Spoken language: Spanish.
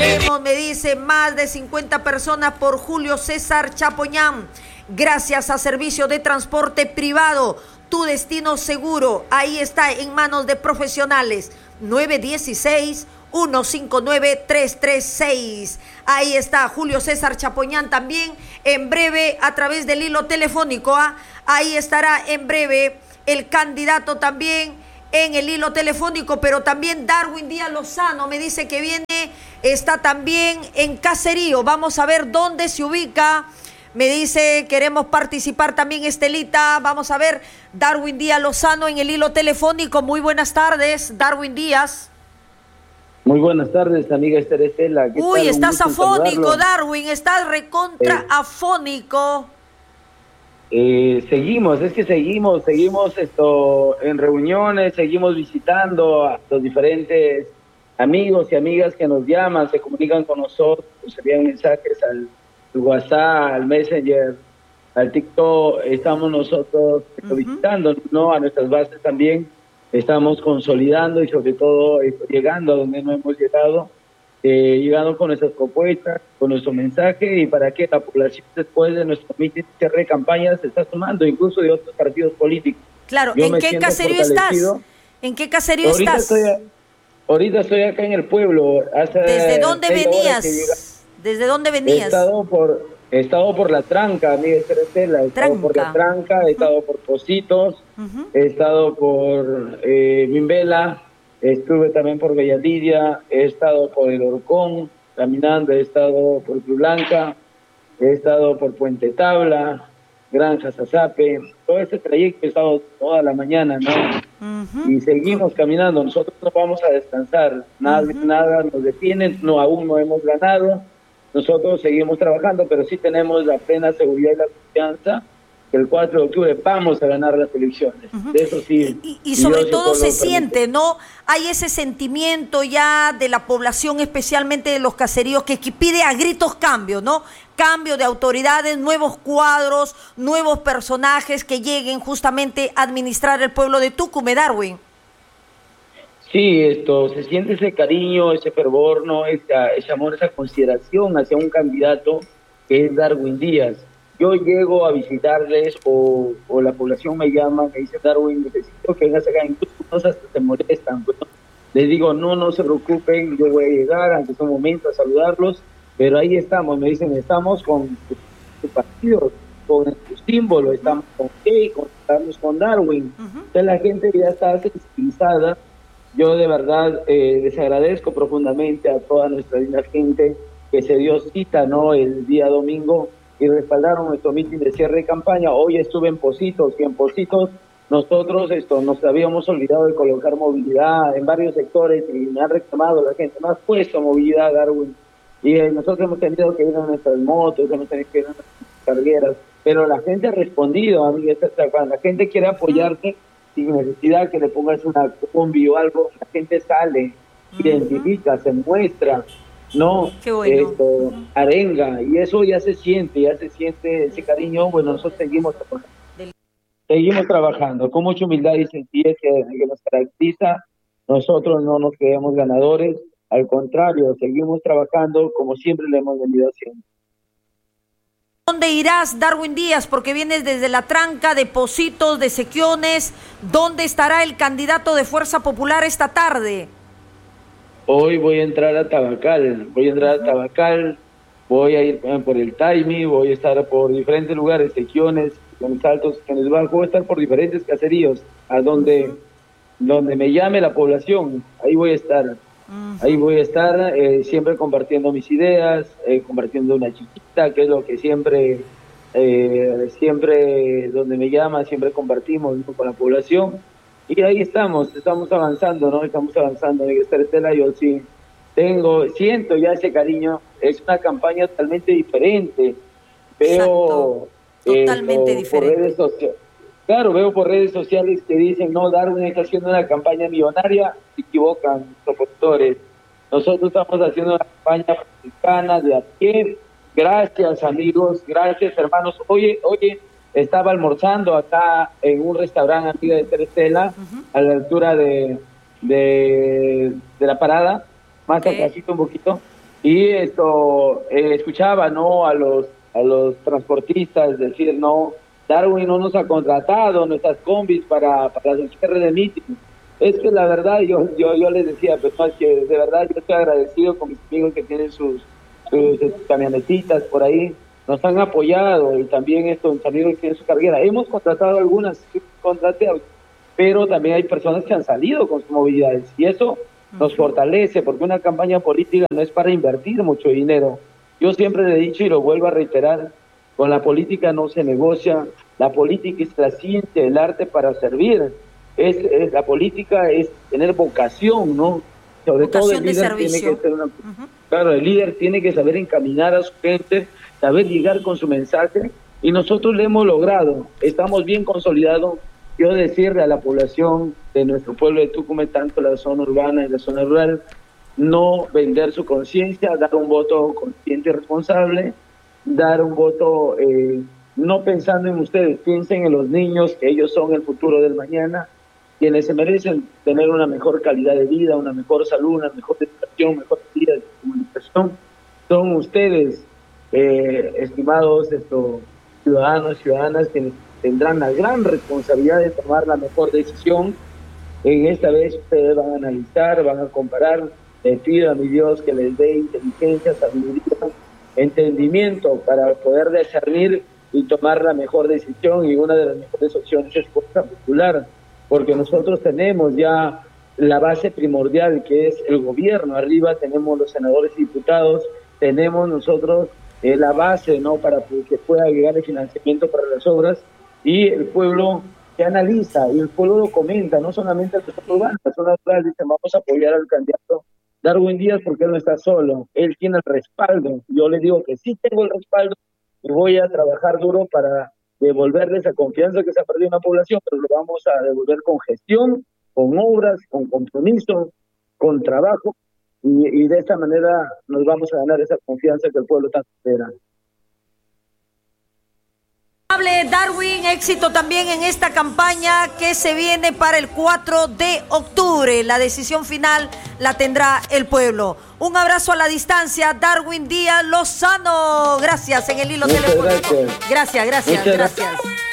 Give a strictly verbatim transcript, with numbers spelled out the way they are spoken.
Estaremos, me dice, más de cincuenta personas por Julio César Chapoñán. Gracias a Servicio de Transporte Privado. Tu destino seguro. Ahí está, en manos de profesionales. nueve uno seis, uno cinco nueve, tres tres seis. Ahí está Julio César Chapoñán también. En breve, a través del hilo telefónico. ¿ah? Ahí estará en breve el candidato también en el hilo telefónico, pero también Darwin Díaz Lozano me dice que viene, está también en Caserío. Vamos a ver dónde se ubica. Me dice, queremos participar también, Estelita. Vamos a ver, Darwin Díaz Lozano en el hilo telefónico. Muy buenas tardes, Darwin Díaz. Muy buenas tardes, amiga Esther Estela. Uy, estás afónico, Darwin, estás recontra eh. afónico. Eh, seguimos, es que seguimos, seguimos esto en reuniones, seguimos visitando a los diferentes amigos y amigas que nos llaman, se comunican con nosotros, nos envían mensajes al, al WhatsApp, al Messenger, al TikTok. Estamos nosotros uh-huh. visitando, ¿no? A nuestras bases también, estamos consolidando y sobre todo esto, llegando a donde no hemos llegado. Eh, llegando con nuestras propuestas, con nuestro mensaje, y para que la población después de nuestro mitin cierre de campaña se está sumando, incluso de otros partidos políticos. Claro, ¿en qué caserío estás? ¿En qué caserío ahorita estás? Estoy a, ahorita estoy acá en el pueblo. Hace ¿Desde dónde venías? ¿Desde dónde venías? He estado por, he estado por La Tranca, amiga Estela, he estado por La Tranca, he uh-huh. estado por Pocitos, uh-huh. he estado por eh, Mimbela. Estuve también por Bella Lidia, he estado por El Horcón, caminando, he estado por Cruz Blanca, he estado por Puente Tabla, Granja Zazape, todo ese trayecto he estado toda la mañana, ¿no? Uh-huh. Y seguimos caminando, nosotros no vamos a descansar, nada, uh-huh. nada nos detiene, no, aún no hemos ganado, nosotros seguimos trabajando, pero sí tenemos la plena seguridad y la confianza que el cuatro de octubre vamos a ganar las elecciones. Uh-huh. De eso sí. Y, y sobre todo se siente, ¿no? Hay ese sentimiento ya de la población, especialmente de los caseríos, que, que pide a gritos cambio, ¿no? Cambio de autoridades, nuevos cuadros, nuevos personajes que lleguen justamente a administrar el pueblo de Tucumán, Darwin. Sí, esto, se siente ese cariño, ese fervor, ¿no? Esa, ese amor, esa consideración hacia un candidato que es Darwin Díaz. Yo llego a visitarles o, o la población me llama, me dice, Darwin, necesito que vengas acá, incluso hasta se molestan. Bueno, les digo, no, no se preocupen, yo voy a llegar, aunque sea un momento, a saludarlos, pero ahí estamos, me dicen, estamos con tu partido, con tu símbolo, estamos con Key, con, estamos con Darwin. Uh-huh. Entonces la gente ya está sensibilizada. Yo de verdad eh, les agradezco profundamente a toda nuestra linda gente que se dio cita, ¿no?, el día domingo, y respaldaron nuestro mitin de cierre de campaña. Hoy estuve en Pocitos, y en Pocitos nosotros esto nos habíamos olvidado de colocar movilidad en varios sectores, y me han reclamado la gente, no has puesto movilidad, Darwin, y eh, nosotros hemos tenido que ir a nuestras motos, hemos tenido que ir a nuestras cargueras, pero la gente ha respondido, amiga, la gente quiere apoyarte sin necesidad que le pongas una combi o algo, la gente sale, uh-huh. identifica, se muestra, no, bueno. esto, arenga, y eso ya se siente, ya se siente ese cariño. Bueno, nosotros seguimos trabajando, seguimos trabajando con mucha humildad y sencillez que, que nos caracteriza. Nosotros no nos creemos ganadores, al contrario, seguimos trabajando como siempre le hemos venido haciendo. ¿Dónde irás, Darwin Díaz? Porque vienes desde La Tranca, de Pocitos, de Sequiones. ¿Dónde estará el candidato de Fuerza Popular esta tarde? Hoy voy a entrar a Tabacal, voy a entrar a Tabacal, voy a ir por el Taimi, voy a estar por diferentes lugares, Sequiones, Los Altos, Sequiones Bajos, voy a estar por diferentes caseríos, a donde, uh-huh. donde me llame la población, ahí voy a estar, uh-huh. ahí voy a estar eh, siempre compartiendo mis ideas, eh, compartiendo una chiquita, que es lo que siempre, eh, siempre donde me llama, siempre compartimos, ¿no?, con la población. Y ahí estamos, estamos avanzando, ¿no? Estamos avanzando. En esta Estela, yo sí tengo, siento ya ese cariño. Es una campaña totalmente diferente. Veo totalmente eh, diferente. Por redes sociales, claro, veo por redes sociales que dicen, no, Darwin está haciendo una campaña millonaria. Se equivocan los opositores. Nosotros estamos haciendo una campaña franciscana de a pie. Gracias, amigos. Gracias, hermanos. Oye, oye. Estaba almorzando acá en un restaurante amiga de Terestela, uh-huh. a la altura de, de, de la parada, más okay. atrásito un poquito. Y esto, eh, escuchaba, ¿no? A los, a los transportistas decir, no, Darwin no nos ha contratado nuestras combis para, para el cierre de mítines. Es que la verdad, yo yo yo les decía, pues más que de verdad yo estoy agradecido con mis amigos que tienen sus, sus, sus camionetitas por ahí, nos han apoyado, y también estos amigos que tienen su carguera. Hemos contratado algunas, sí, contraté, pero también hay personas que han salido con sus movilidades, y eso nos fortalece, porque una campaña política no es para invertir mucho dinero. Yo siempre le he dicho y lo vuelvo a reiterar, con la política no se negocia, la política es la ciencia, el arte para servir. Es, es la política es tener vocación, ¿no? Sobre vocación todo el líder de servicio. tiene que ser una, Uh-huh. claro, el líder tiene que saber encaminar a su gente, saber llegar con su mensaje, y nosotros lo hemos logrado, estamos bien consolidados. Yo decirle a la población de nuestro pueblo de Tucumán, tanto la zona urbana y la zona rural, no vender su conciencia, dar un voto consciente y responsable, dar un voto eh, no pensando en ustedes, piensen en los niños, que ellos son el futuro del mañana, quienes se merecen tener una mejor calidad de vida, una mejor salud, una mejor educación, mejor vida de comunicación, son ustedes, eh, estimados estos ciudadanos, ciudadanas, quienes tendrán la gran responsabilidad de tomar la mejor decisión. En esta vez ustedes van a analizar, van a comparar. Les pido a mi Dios que les dé inteligencia, sabiduría, entendimiento para poder discernir y tomar la mejor decisión, y una de las mejores opciones es Fuerza Popular, porque nosotros tenemos ya la base primordial, que es el gobierno. Arriba tenemos los senadores y diputados, tenemos nosotros eh, la base, ¿no?, para que pueda llegar el financiamiento para las obras, y el pueblo se analiza, y el pueblo lo comenta, no solamente el sector urbano, las zonas rurales dicen vamos a apoyar al candidato Darwin Díaz porque él no está solo, él tiene el respaldo. Yo le digo que sí tengo el respaldo y voy a trabajar duro para devolverle esa confianza que se ha perdido en la población, pero lo vamos a devolver con gestión, con obras, con compromiso, con trabajo, y, y de esta manera nos vamos a ganar esa confianza que el pueblo tanto espera. Darwin, éxito también en esta campaña que se viene para el cuatro de octubre. La decisión final la tendrá el pueblo. Un abrazo a la distancia, Darwin Díaz Lozano. Gracias en el hilo Muchas telefónico. Gracias, gracias, gracias. Muchas gracias. gracias.